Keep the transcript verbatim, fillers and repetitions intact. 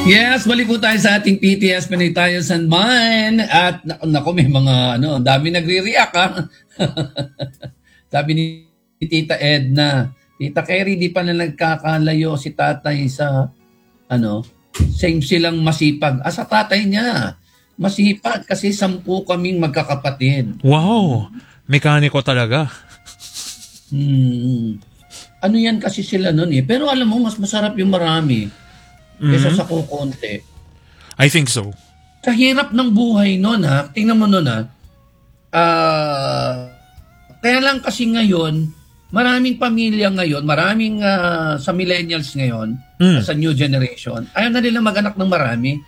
Yes, balik po tayo sa ating P T S Pinoy Tayo San Man. At naku, naku, may mga ano, dami nagre-react ha. Sabi ni Tita Edna, Tita Kerry, di pa na nagkakalayo si tatay sa ano, same silang masipag. Ah, sa tatay niya, masipag kasi sampu kaming magkakapatid. Wow, mekaniko talaga. Hmm. Ano yan kasi sila nun eh. Pero alam mo, mas masarap yung marami kaysa Mhm. sa kukonti. I think so. Sa hirap ng buhay nun ha, tingnan mo nun ha, ah, kaya lang kasi ngayon, maraming pamilya ngayon, maraming ah, sa millennials ngayon, Mm. sa new generation, ayaw na nila mag-anak ng marami.